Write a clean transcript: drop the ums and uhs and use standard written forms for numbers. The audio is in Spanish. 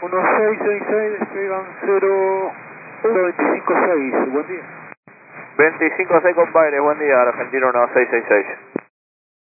1666, escriban 0256, buen día. 256 compadre, buen día, Argentino 1666.